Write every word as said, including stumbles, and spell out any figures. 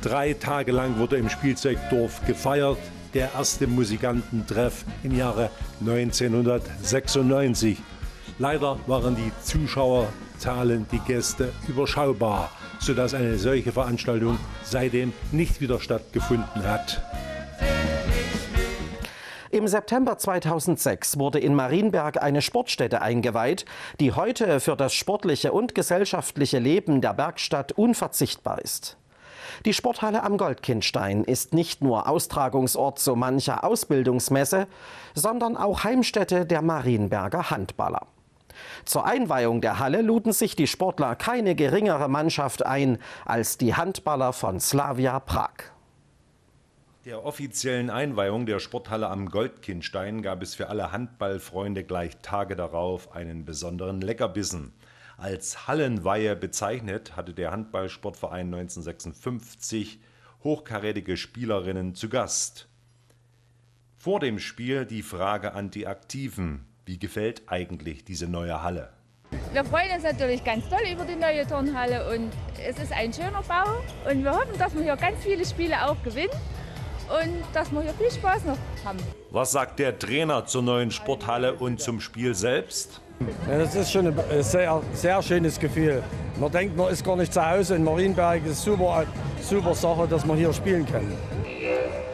Drei Tage lang wurde im Spielzeugdorf gefeiert. Der erste Musikantentreff im Jahre neunzehnhundertsechsundneunzig. Leider waren die Zuschauerzahlen, die Gäste überschaubar, sodass eine solche Veranstaltung seitdem nicht wieder stattgefunden hat. Im September zweitausendsechs wurde in Marienberg eine Sportstätte eingeweiht, die heute für das sportliche und gesellschaftliche Leben der Bergstadt unverzichtbar ist. Die Sporthalle am Goldkindstein ist nicht nur Austragungsort so mancher Ausbildungsmesse, sondern auch Heimstätte der Marienberger Handballer. Zur Einweihung der Halle luden sich die Sportler keine geringere Mannschaft ein als die Handballer von Slavia Prag. Der offiziellen Einweihung der Sporthalle am Goldkindstein gab es für alle Handballfreunde gleich Tage darauf einen besonderen Leckerbissen. Als Hallenweihe bezeichnet hatte der Handballsportverein neunzehnhundertsechsundfünfzig hochkarätige Spielerinnen zu Gast. Vor dem Spiel die Frage an die Aktiven: Wie gefällt eigentlich diese neue Halle? Wir freuen uns natürlich ganz doll über die neue Turnhalle und es ist ein schöner Bau und wir hoffen, dass wir hier ganz viele Spiele auch gewinnen und dass wir hier viel Spaß noch haben. Was sagt der Trainer zur neuen Sporthalle und zum Spiel selbst? Ja, das ist schon ein sehr, sehr schönes Gefühl. Man denkt, man ist gar nicht zu Hause in Marienberg. Es ist eine super, super Sache, dass man hier spielen kann.